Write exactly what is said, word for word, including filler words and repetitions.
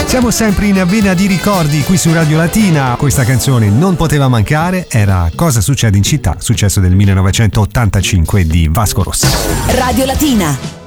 Siamo sempre in vena di ricordi qui su Radio Latina. Questa canzone non poteva mancare, era Cosa succede in città, successo del millenovecentottantacinque di Vasco Rossi. Radio Latina.